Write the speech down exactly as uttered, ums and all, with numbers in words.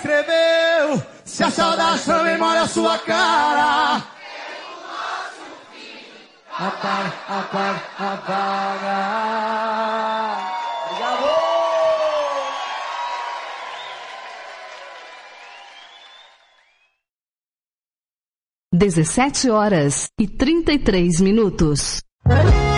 escreveu: se a saudade também molha a sua cara, apaga, apaga, apaga. Obrigado! dezessete horas e trinta e três minutos.